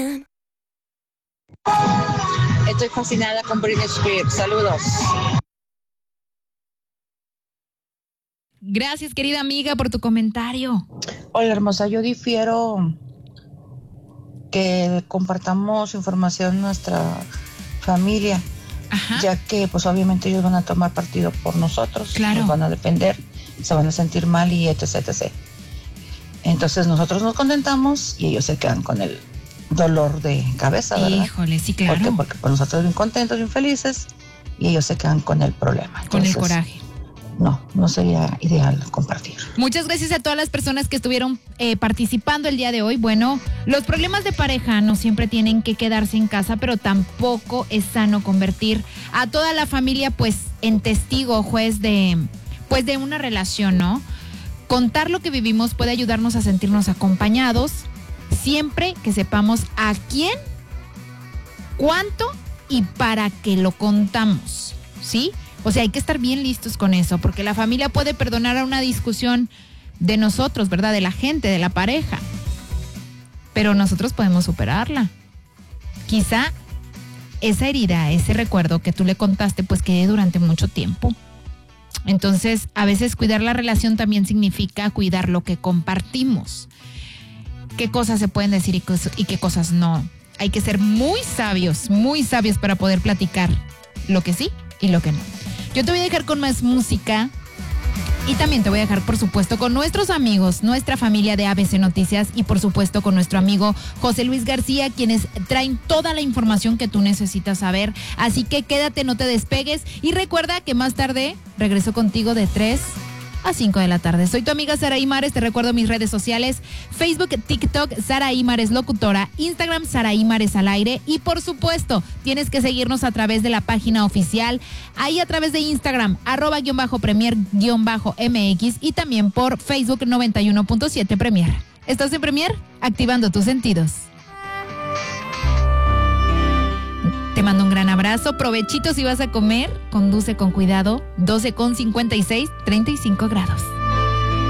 Estoy fascinada con Britney Spears. Saludos. Gracias, querida amiga, por tu comentario. Hola, hermosa, yo difiero que compartamos información en nuestra familia. Ajá. Ya que pues obviamente ellos van a tomar partido por nosotros, claro. Nos van a defender, se van a sentir mal y etc. Entonces nosotros nos contentamos y ellos se quedan con el dolor de cabeza, ¿verdad? Híjole, sí, claro. ¿Por qué? Porque pues, nosotros bien contentos, bien felices y ellos se quedan con el problema. Con Entonces, el coraje. No sería ideal compartir. Muchas gracias a todas las personas que estuvieron participando el día de hoy. Bueno, los problemas de pareja no siempre tienen que quedarse en casa, pero tampoco es sano convertir a toda la familia pues en testigo, juez de una relación, ¿no? Contar lo que vivimos puede ayudarnos a sentirnos acompañados, siempre que sepamos a quién, cuánto y para qué lo contamos, ¿sí? O sea, hay que estar bien listos con eso, porque la familia puede perdonar a una discusión de nosotros, ¿verdad? De la gente, de la pareja. Pero nosotros podemos superarla. Quizá esa herida, ese recuerdo que tú le contaste, pues quede durante mucho tiempo. Entonces, a veces cuidar la relación también significa cuidar lo que compartimos. ¿Qué cosas se pueden decir y qué cosas no? Hay que ser muy sabios para poder platicar lo que sí y lo que no. Yo te voy a dejar con más música y también te voy a dejar, por supuesto, con nuestros amigos, nuestra familia de ABC Noticias y, por supuesto, con nuestro amigo José Luis García, quienes traen toda la información que tú necesitas saber. Así que quédate, no te despegues y recuerda que más tarde regreso contigo de 3 a 5 de la tarde. Soy tu amiga Saraí Mares, te recuerdo mis redes sociales, Facebook, TikTok, Saraí Mares Locutora, Instagram, Saraí Mares al aire y por supuesto, tienes que seguirnos a través de la página oficial, ahí a través de Instagram, @premier_MX y también por Facebook 91.7 Premier. ¿Estás en Premier? Activando tus sentidos. Te mando un gran abrazo, provechito si vas a comer, conduce con cuidado, 12:56, 35 grados.